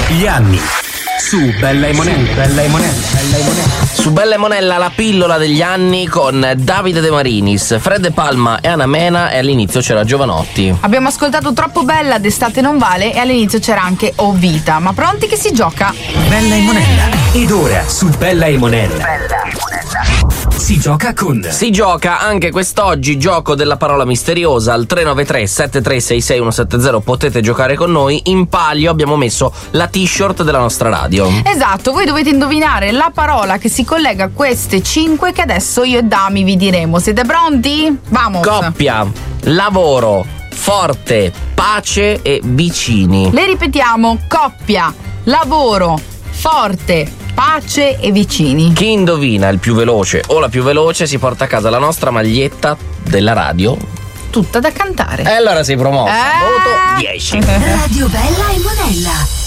Gli anni su Bella e Monella. Su Bella e Monella la pillola degli anni con Davide De Marinis, Fred De Palma e Anna Mena, e all'inizio c'era Giovanotti. Abbiamo ascoltato Troppo Bella, d'estate non vale, e all'inizio c'era anche O Vita. Ma pronti che si gioca? Bella e Monella. Ed ora su Bella e Monella si gioca con... Si gioca anche quest'oggi, gioco della parola misteriosa, al 393 7366 170. Potete giocare con noi. In palio abbiamo messo la t-shirt della nostra radio. Esatto, voi dovete indovinare la parola che si collega a queste 5 che adesso io e Dami vi diremo. Siete pronti? Vamos! Coppia, lavoro, forte, pace e vicini. Le ripetiamo: coppia, lavoro, forte, pace e vicini. Chi indovina il più veloce o la più veloce si porta a casa la nostra maglietta della radio. Tutta da cantare. E allora sei promossa. Voto 10. Radio Bella e Monella.